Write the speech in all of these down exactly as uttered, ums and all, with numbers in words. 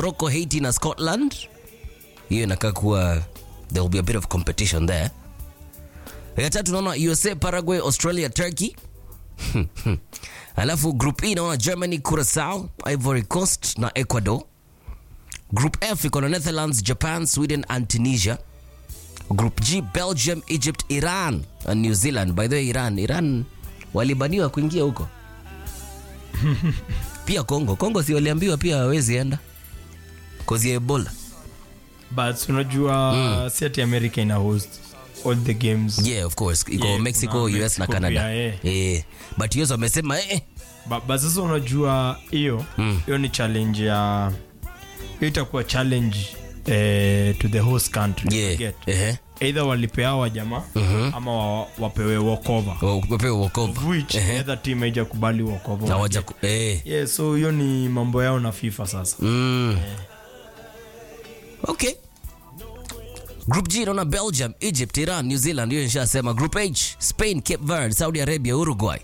Morocco, Haiti na Scotland. Hiyo inakaa kuwa there will be a bit of competition there. Ya tatu naona U S A, Paraguay, Australia, Turkey. Alafu group E naona Germany, Curacao, Ivory Coast na Ecuador. Group F iko na Netherlands, Japan, Sweden and Tunisia. Group G, Belgium, Egypt, Iran and New Zealand. By the way, Iran, Iran walibaniwa kuingia huko. Pia Congo, Congo si waliambiwa pia hawezi enda cause ya Ebola. But unajua mm. Seti America ina host all the games. Yeah, of course. Iko yeah, Mexico, U S Mexico, na Canada. Yeah, yeah. yeah. But U S wamesema eh. But but sasa unajua hiyo hiyo mm. ni challenge ya hiyo itakuwa challenge eh, to the host country. Yeah. Get. Uh-huh. Either walipewa wa jamaa uh-huh. ama wa, wapewe walkover. Wapewe walkover. Which uh-huh. other team haijakubali walkover. Na waja eh. Yeah, so hiyo ni mambo yao na FIFA sasa. Mm. Yeah. Okay. Group G naona Belgium, Egypt, Iran, New Zealand. Hiyo nishasema. Group H, Spain, Cape Verde, Saudi Arabia, Uruguay.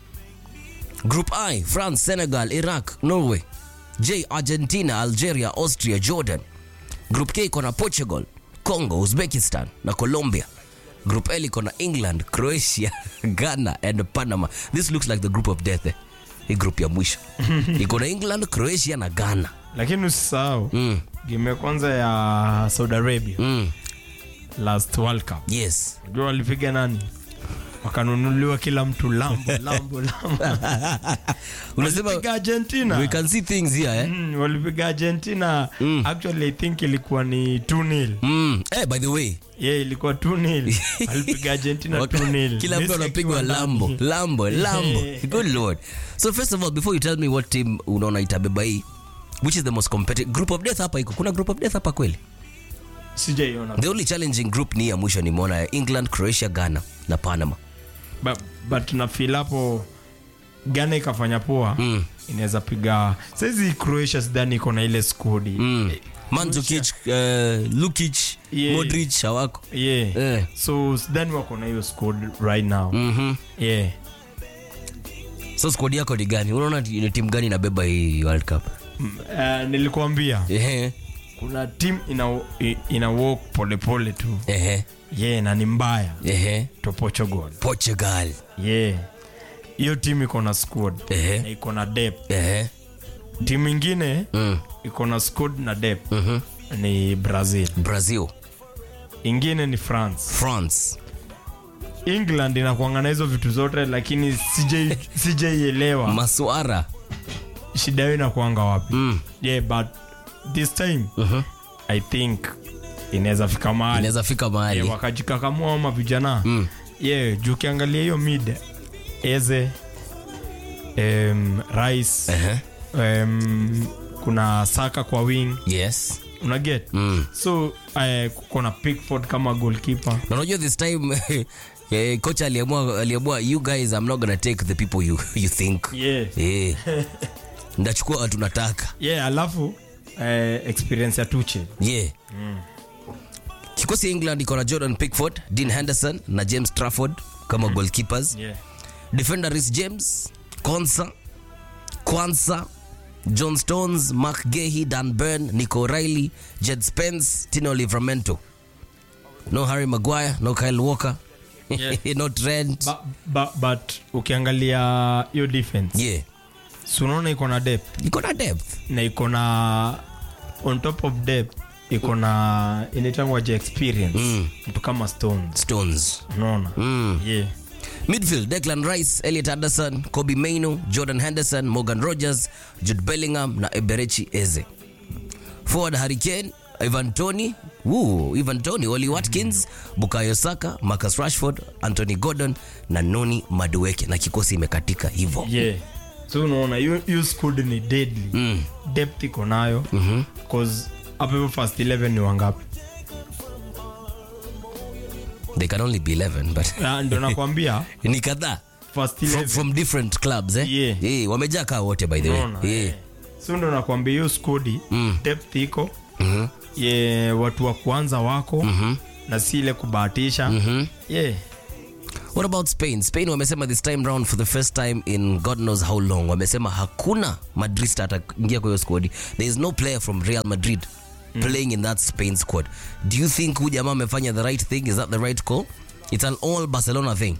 Group I, France, Senegal, Iraq, Norway. J, Argentina, Algeria, Austria, Jordan. Group K iko na Portugal, Congo, Uzbekistan na Colombia. Group L iko na England, Croatia, Ghana and Panama. This looks like the group of death. Eh? Hii group ya mwisho. Iko na England, Croatia na Ghana. Lakini usisahau mm. game kwanza ya Saudi Arabia. Mm. Last World Cup. Yes. Ndio walipiga nani? Wakanunuliwa kila mtu lambo lambo lambo. Unasema Argentina. We can see things here eh. Mm, walipiga Argentina. Mm. Actually I think ilikuwa ni two nil. Mm. Eh, by the way. Yeah, ilikuwa two nil. Walipiga Argentina two nil. Kila mtu anapigwa lambo, lambo, lambo. Good lord. So first of all, before you tell me what team unaona itabeba hii, which is the most competitive group of death hapa iko? Kuna group of death hapa kweli? Sijaiona. The only challenging group ni ya mwisho nimeona ya England, Croatia, Ghana na Panama. But but na feel hapo Ghana ikafanya poa. Mm. Inaweza piga. Sasa Croatia sidhani iko na ile squad. Mm. Mandzukic, uh, Lukic, yeah. Modric hawako. Yeah. yeah. So sidhani wako na hiyo squad right now. Mhm. Yeah. So squad yako ni gani? Unaona ni timu gani inabeba hii World Cup? Uh, nilikuambia. Ehe. Kuna team ina ina walk pole pole tu. Ehe. Yeah, na ni mbaya. Ehe. To Portugal. Portugal. Yeah. Hiyo team iko na squad. Ehe. Na iko na depth. Ehe. Team nyingine mm. iko na squad na depth. Mhm. Ni Brazil. Brazil. Ingine ni France. France. England inakuangana hizo vitu zote lakini sije sijaielewa. Masuara. Shida yao inakuanga wapi? Mm. Yeah, but this time uh-huh. I think inaweza fika mahali. Inaweza fika mahali. Yeah, wakajikakamua ama vijana. Mm. Yeah, juu kiangalia hiyo mid Eze um, Rice uh-huh. um, kuna Saka kwa wing. Yes. Una get? Mm. So uh, kuna Pickford kama goalkeeper. Na unajua this time yeah, coach aliamua aliamua you guys I'm not gonna take the people you you think. Yeah. Yeah. Ndachukua watu nataka. Yeah, alafu uh, experience ya Tuchel. Yeah. Mm. Kikosi England iko na Jordan Pickford, Dean Henderson na James Trafford kama mm. goalkeepers. Yeah. Defender is James, Konsa, Kwanza, John Stones, Mark Gehi, Dan Burn, Nico Riley, Jed Spence, Tino Livramento. No Harry Maguire, no Kyle Walker. Yeah. No Trent. But, but, but ukiangalia your defense. Yeah. So unaona iko na depth. Iko na depth. Na iko na on top of depth iko na inaitangwa je experience. Mm. Mtu kama Stones. Stones. Unaona? Mm. Yeah. Midfield, Declan Rice, Elliot Anderson, Kobe Mainoo, Jordan Henderson, Morgan Rogers, Jude Bellingham na Eberechi Eze. Forward, Harry Kane, Ivan Toney, woo, Ivan Toney, Oli Watkins, mm. Bukayo Saka, Marcus Rashford, Anthony Gordon na Noni Madueke, na kikosi imekatika hivyo. Yeah. So unaona you you squad ni deadly. Mm. Depth iko nayo. Mhm. Cause hapo first eleven ni wangapi? They can only be eleven, but ah, ndo nakwambia ni kadhaa first eleven from, from different clubs eh. Yeah. Yeah, wamejaa kaa wote by the way. No, no, yeah. yeah. So ndo nakwambia hiyo squad mm. depth iko. Mhm. Yeah, watu wa kwanza wako. Mhm. Na si ile kubahatisha. Mhm. Yeah. What about Spain? Spain wamesema this time round for the first time in God knows how long. Wamesema hakuna Madridista ataingia kwa hiyo squad. There is no player from Real Madrid mm. playing in that Spain squad. Do you think huyu jamaa amefanya the right thing? Is that the right call? It's an all Barcelona thing.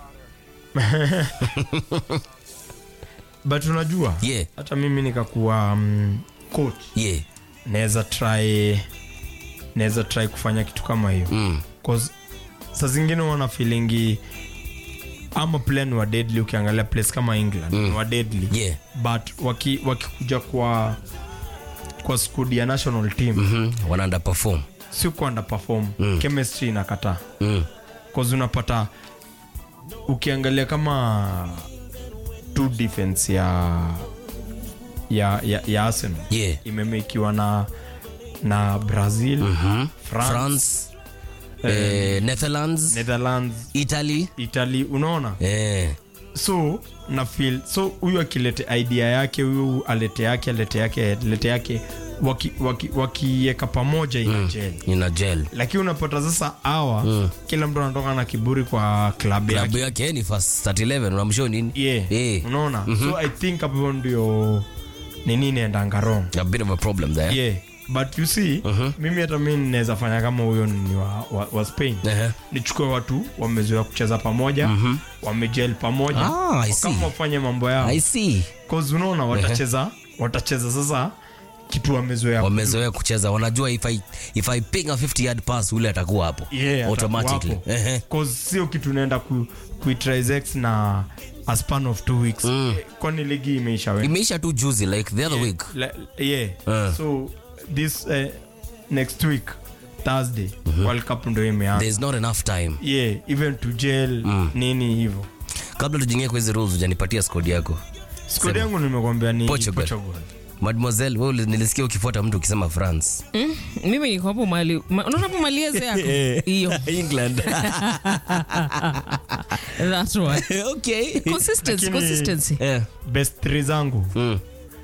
But unajua? Yeah. Hata mimi nikakuwa um, coach. Yeah. Naweza try naweza try kufanya kitu kama hiyo. Mm. Cause saa zingine wana feelingi ama plan wa deadly ukiangalia place kama England mm. wa deadly. Yeah. But waki wakikuja kwa kwa squad ya national team Mhm. Wana underperform. Si ku underperform. Mm. Chemistry inakataa. Mm. Cause unapata ukiangalia kama two defense ya ya ya, ya Arsenal Yeah. imemekiwa na na Brazil, Mhm. France, France eh, Netherlands, Netherlands, Italy. Italy, unaona? Eh. So na feel so huyu akilete idea yake, huyu alete yake, alete yake, alete yake waki waki wakiweka pamoja ina Mm. gel. Ina gel. Lakini unapata sasa hawa mm. kila mtu anatoka na kiburi kwa club yake. Klabu yake ni first start eleven unamshow nini? Yeah. Eh. Unaona? Mm-hmm. So I think hapo ndio ni nini endanga wrong. A bit of a problem there. Yeah. But you see, Mhm. mimi hata mimi naweza fanya kama huyo ni wa, wa, wa Spain. Uh-huh. Nichukue watu wamezoea kucheza pamoja, Mhm. wamegel pamoja. Ah, I see. Kama wafanye mambo yao. I see. Cause unaona watacheza, watacheza sasa kitu wamezoea. Wamezoea kucheza, wanajua if I if I ping a fifty yard pass ule atakuwa hapo. Yeah, automatically. Uh-huh. Cause sio kitu naenda ku kuitrise na a span of two weeks. Mm. Kwani ligi imeisha wewe. Imeisha tu juzi like the other Yeah, week. le, yeah. Uh. So this uh, next week Thursday mm-hmm. World Cup ndio imeanza. There's not enough time. Yeah, even to jail mm. nini hivyo. Kabla tujingie kwa hizo rules hujanipatia squad yako. Squad yangu nimekwambia ni Portugal. Portugal. Mademoiselle, wewe nilisikia ukifuata mtu ukisema France. Mm, mimi niko hapo mali. Ma, unaona hapo malieze yako? Hiyo. England. That's right. Okay. Consistency, Lakini- consistency. Yeah. Best three zangu. Mm.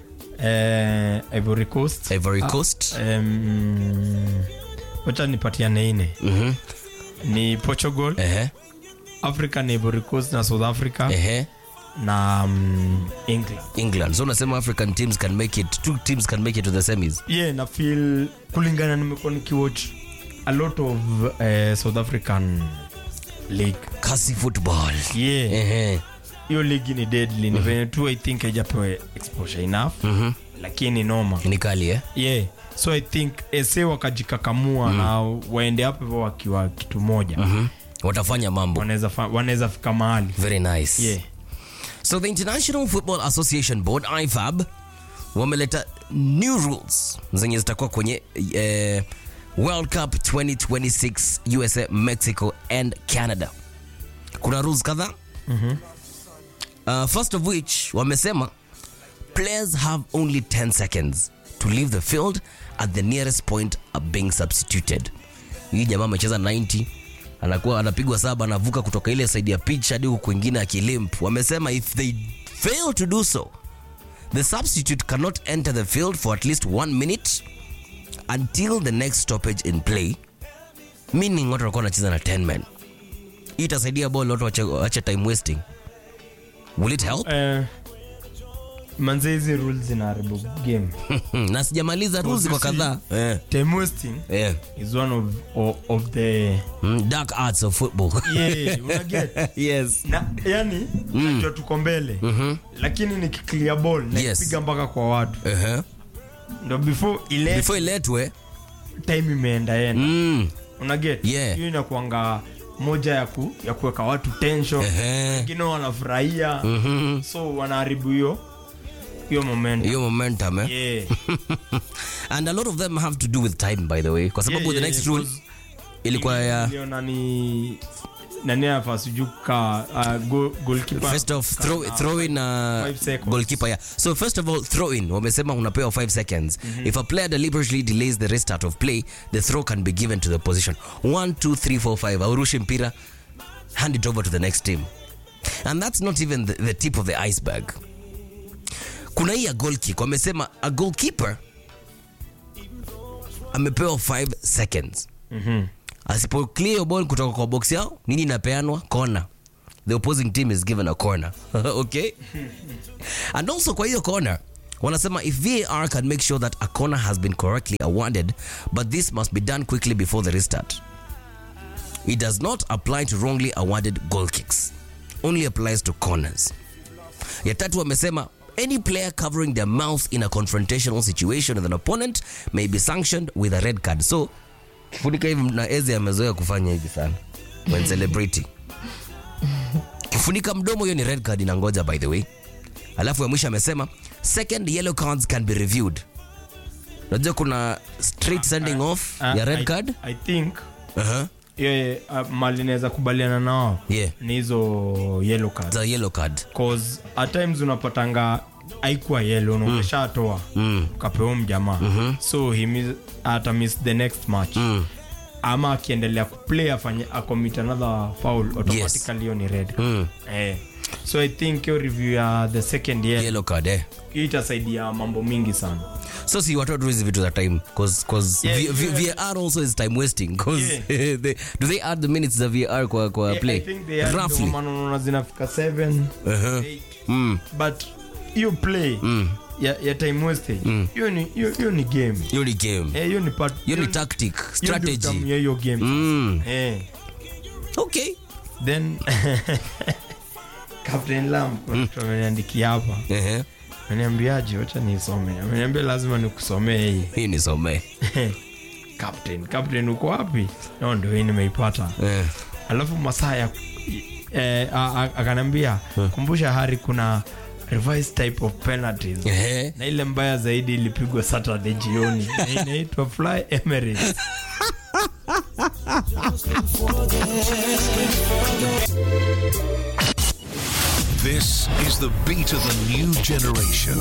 Eh, Ivory Coast. Ivory Coast. Um, wacha nipatiane ine. Mhm. Ni Portugal, Eh. Africa ni Ivory Coast na South Africa Eh. na um, England. England. So unasema African teams can make it, two teams can make it to the semis. Yeah, na feel kulingana nimekuwa nikiwatch a lot of uh, South African league. Kasi football. Yeah. Eh. Hiyo league ni deadly. Ni venye tu I think haijapewa exposure enough. Mhm. Lakini noma. Ni kali eh? Yeah. So I think ese wakajikakamua mm. na waende hapo hivyo wakiwa kitu moja. Mhm. Watafanya mambo. Wanaweza fa- wanaweza fika mahali. Very nice. Yeah. So the International Football Association Board I F A B wameleta new rules zenye zitakuwa kwenye eh, World Cup twenty twenty-six U S A, Mexico and Canada. Kuna rules kadhaa. Mhm. Uh, first of which wamesema players have only ten seconds to leave the field at the nearest point of being substituted. Hii jamaa amecheza ninety, anakuwa anapigwa saba, anavuka kutoka ile side ya pitch hadi huko kwingine akilimp. Wamesema if they fail to do so, the substitute cannot enter the field for at least one minute until the next stoppage in play, meaning watu wanakuwa wanacheza na ten men. Hii itasaidia ball watu wache, wache time wasting. Will it help? Eh, manze hizi rules zinaharibu game. Na sijamaliza rules kwa kadhaa. Eh. Time wasting Eh. is one of of, of the Mm, dark arts of football. yeah, una get. Yes. Na yani mm. tuko mbele. Mhm. Lakini nikiclear ball na Yes. kupiga mpaka kwa watu. Uh-huh. Ndio before ile Before iletwe. time imeenda yenda. Mm. Una get? Yeah. Hiyo inakuanga moja ya ku ya kuweka watu tension. Eh. Wengine wanafurahia. Mhm. So wanaharibu hiyo hiyo moment. Hiyo momentum eh. Yeah. And a lot of them have to do with time by the way. Kwa sababu Yeah, the yeah, next yeah, rule ilikuwa ya Niliona ni nani hapa sijuka uh, goal, goalkeeper. first of throw throw in uh, five seconds. goalkeeper yeah. So first of all throw in wamesema unapewa five seconds. Mm-hmm. If a player deliberately delays the restart of play, the throw can be given to the position one two three four five. Aurushi mpira, hand it over to the next team. And that's not even the, the tip of the iceberg. Kuna hii ya goal kick wamesema a goalkeeper amepewa five seconds. Mhm. Asipo clear ball kutoka kwa box yao, nini inapeanwa? Kona. the opposing team is given a corner. Okay? And also kwa hiyo corner, wanasema if V A R can make sure that a corner has been correctly awarded, but this must be done quickly before the restart. It does not apply to wrongly awarded goal kicks. Only applies to corners. Ya tatu wamesema any player covering their mouth in a confrontational situation with an opponent may be sanctioned with a red card. So, kifunika hivi na Eze amezoea kufanya hivi sana when celebrating. Kifunika mdomo hiyo ni red card inangoja, by the way. Alafu ya mwisho amesema second yellow cards can be reviewed. Unajua kuna straight sending uh, off uh, ya red I, card? I think Uh-huh. yeah, uh, mali naweza kubaliana nao Yeah. ni hizo yellow card. The yellow card. Cause at times unapatanga haikuwa yellow na umeshatoa Mm. ukapewa mjamaa mm-hmm. so he miss, ata miss the next match mm. ama akiendelea kuplay afanye acommit another foul automatically hiyo yes. ni red Mm. eh. So I think your review ya the second year Yellow card eh. itasaidia mambo mingi sana. So see what do is vitu that time cause cause Yeah, v- v- yeah. V A R also is time wasting cause Yeah. they, do they add the minutes of V A R kwa kwa Yeah, play I think they are roughly maneno zinafika seven Uh-huh. eight mm. but you play Mm. ya, ya time wastage hiyo ni hiyo hiyo ni game hiyo ni game eh hiyo ni part hiyo ni tactic strategy ya hiyo game mm. eh Okay then Captain Lam ameniandikia hapa ehe ameniambiaje acha nisome ameniambia lazima nikusomee hii hii ni some Captain Captain uko wapi no ndio hii nimeipata eh alafu masaa ya eh, akanambia kumbusha Hari kuna revised type of penalties ehe na ile mbaya zaidi ilipigwa Saturday jioni inaitwa Fly Emirates. This is the beat of the new generation.